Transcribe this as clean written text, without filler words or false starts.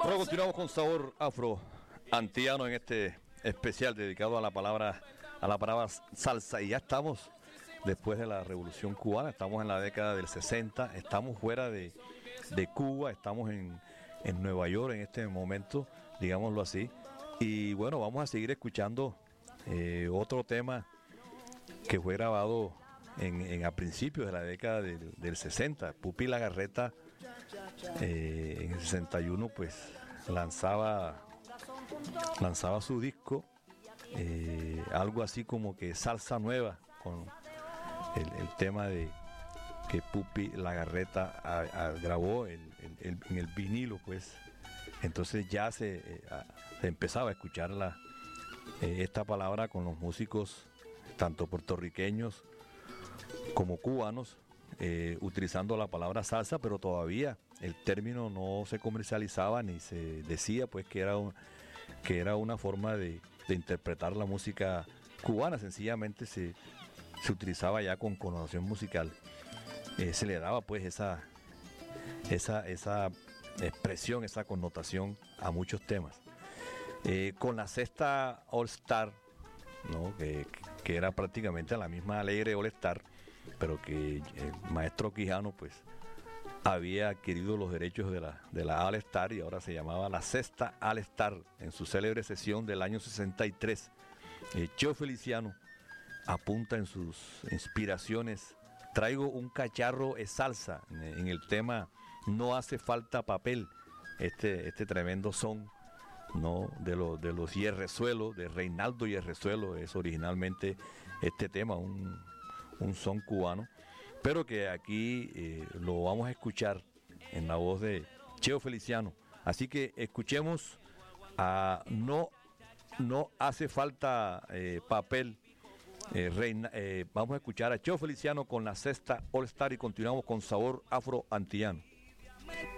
Bueno, continuamos con sabor afro antillano en este especial dedicado a la palabra salsa. Y ya estamos después de la Revolución Cubana, estamos en la década del 60, estamos fuera de Cuba, estamos en Nueva York en este momento, digámoslo así. Y bueno, vamos a seguir escuchando otro tema que fue grabado a principios de la década del 60. Pupi Lagarreta en el 61 pues lanzaba su disco, algo así como que salsa nueva, con el tema de que Pupi Lagarreta grabó en el vinilo, pues entonces ya se empezaba a escuchar esta palabra con los músicos tanto puertorriqueños como cubanos, utilizando la palabra salsa, pero todavía el término no se comercializaba ni se decía pues que era una forma de interpretar la música cubana. Sencillamente se utilizaba ya con connotación musical. Se le daba pues esa expresión, esa connotación a muchos temas. Con la sexta All Star, ¿no? que era prácticamente la misma alegre All Star, pero que el maestro Quijano pues había adquirido los derechos de la All Star y ahora se llamaba la sexta All Star en su célebre sesión del año 63. Cheo Feliciano apunta en sus inspiraciones: traigo un cacharro de salsa en el tema No hace falta papel, este tremendo son, ¿no? de los Hierrezuelos, de Reinaldo Hierrezuelo es originalmente este tema, un son cubano, pero que aquí lo vamos a escuchar en la voz de Cheo Feliciano. Así que escuchemos a No hace falta papel. Vamos a escuchar a Cheo Feliciano con la sexta All Star y continuamos con sabor afro antillano.